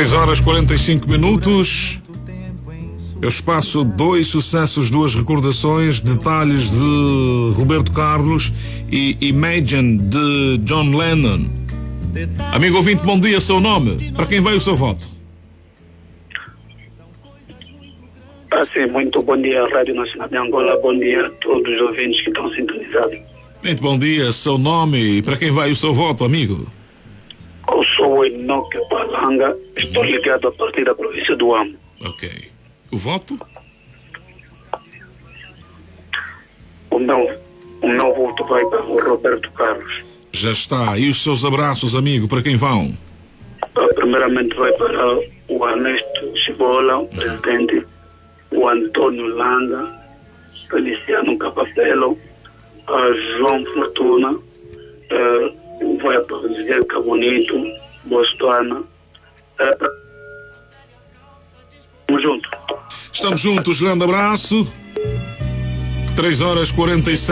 3h45. Eu espaço 2 sucessos, 2 recordações, detalhes de Roberto Carlos e Imagine de John Lennon. Amigo ouvinte, bom dia, seu nome, para quem vai o seu voto? Sim, muito bom dia, Rádio Nacional de Angola, bom dia a todos os ouvintes que estão sintonizados. Muito bom dia, seu nome e para quem vai o seu voto, amigo? Eu sou o Enoque Palanga, estou ligado a partir da província do Amo. Ok. O voto? O meu voto vai para o Roberto Carlos. Já está. E os seus abraços, amigo, para quem vão? Primeiramente vai para o Ernesto Chibola, presidente, o Antônio Langa, Feliciano Capapelo, João Fortuna, vai para o José Cabonito, Bostuana. Estamos juntos. Estamos juntos, grande abraço. 3h47.